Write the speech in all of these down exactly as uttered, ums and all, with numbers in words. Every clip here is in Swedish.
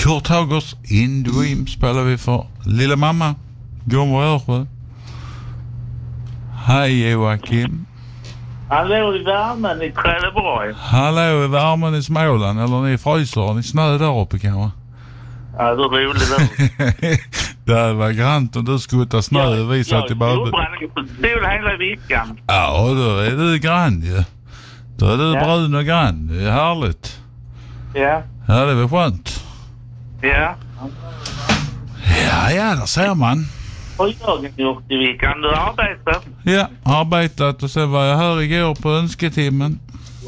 Kurt Haugers In Dream spelar vi för lilla mamma Gunvor Örsjö. Hej Joakim. Hallå i värmen i Trelleborg. Hallå i värmen i Småland. Eller ni fryser, ni snö där uppe kanske. Ja, det är roligt. Det var grant om du skuttar snö och visar till badet. Jag på stol hela veckan. Ja, då är du grann ju. Ja. Då är du ja. brun och grann. Det är härligt. Ja. Ja, det är väl skönt. Ja. Ja, ja, där ser man. Och jag gjort i veckan. Du har arbetat? Ja, arbetat och sen var jag här igår på önsketimmen.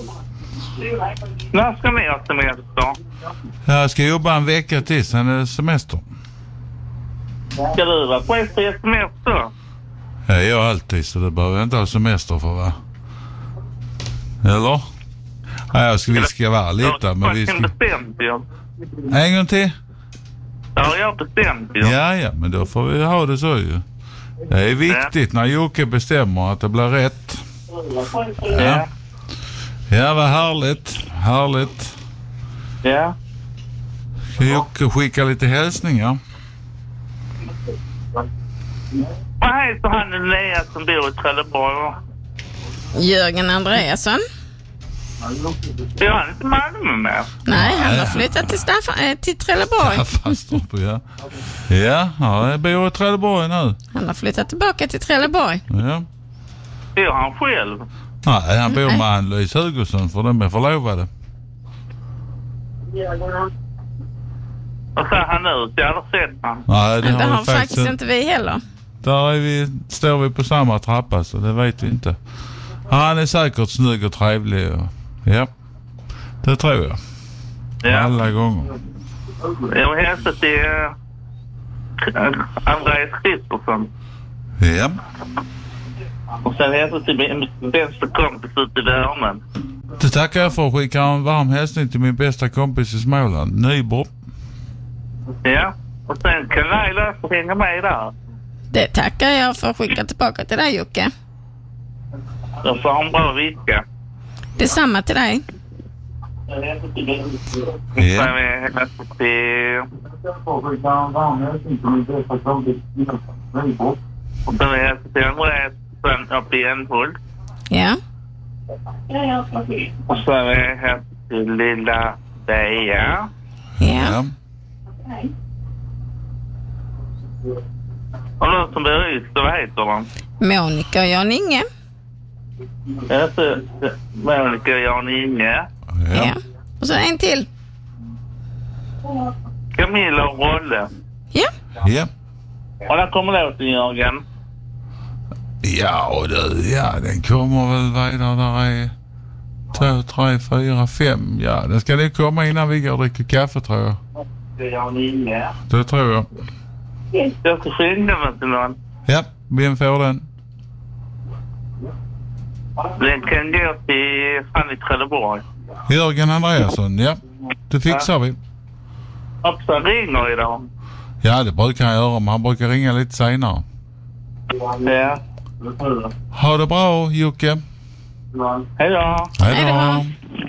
När ska ni ha semester? Jag ska jobba en vecka till, sen är det semester. Ska du vara på ett semester? Ja, jag är alltid, så det behöver jag inte ha semester för, va? Eller? Ja, jag ska, vi ska vara lite, men vi ska... bestämt, ja. En gång till? Ja, jag har bestämt, ja. Ja, ja, men då får vi ha det så ju. Det är viktigt när Jocke bestämmer att det blir rätt. Ja. Ja, vad härligt. Härligt. Ja. Ska Jocke skicka lite hälsningar? Vad heter han den nya som bor i Trelleborg? Jörgen Andreasson. Det har han inte Malmö med. Nej, han har flyttat till, Staffan, äh, till Trelleborg. Ja, ja. Ja, ja, jag bor i Trelleborg nu. Han har flyttat tillbaka till Trelleborg. Ja. Bor han själv? Nej, han bor med Ann-Louise Hugosson, för de är förlovade. Och så är han ut, jag har sett han. Nej, det, det har, har faktiskt, faktiskt inte vi heller. Där är vi, står vi på samma trappa, så det vet vi inte. Han är säkert snygg och trevlig. Och, ja, det tror jag. Ja. Alla gånger. Jag vill hälsa till uh, Andreas Kristoffersson. Ja. Och sen hälsa till min bästa kompis ute i värmen. Det tackar jag för att skicka en varm hälsning till min bästa kompis i Småland, Nybro. Ja, och sen kan Laila få hänga med där. Det tackar jag för att skicka tillbaka till dig, Jocke. Då får han bra vecka. Detsamma till dig. Ja. Sen vill jag hälsa till... Och sen vill jag hälsa till Andreas uppe i Enhult. Ja. Och sen vill jag hälsa till lilla Bea. Ja. Och någon som bor ut, vad heter de? Monica och Jan Inge. Jag heter Monica och Jan Inge. Ja. Ja. Och så en till. Camilla och Rolle. Ja. Ja. Och där kommer låten, Jörgen. Ja, och det, ja, den kommer väl vidare. Där är två, tre, fyra, fem. Ja, den ska det komma innan vi går och dricker kaffe, tror jag. Jan Inge. Det tror jag. Jag ska skynda mig till någon. Ja, vem får den? Den kan gå till han i Trelleborg. Jörgen Andreasson, ja. Det fixar ja. vi. Också ringer idag. Ja, det brukar han göra, men han brukar ringa lite senare. Ja. Ha det bra, Jocke. Hej då. Hej då.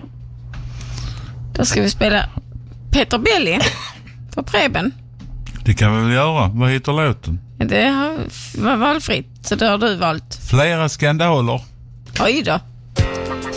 Då ska vi spela Peter Belli på Preben. Det kan vi väl göra. Vad heter låten? Det var valfritt, så det har du valt. Flera skandaler. Oj då.